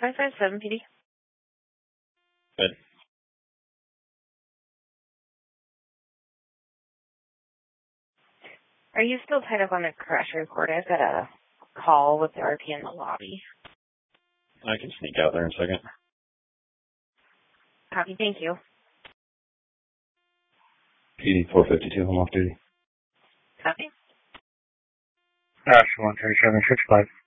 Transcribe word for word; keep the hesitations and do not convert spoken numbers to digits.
five five seven P D. Good. Are you still tied up on a crash report? I've got a call with the R P in the lobby. I can sneak out there in a second. Copy, thank you. P D four fifty-two, I'm off duty. Copy. Ash one thirty-seven sixty-five.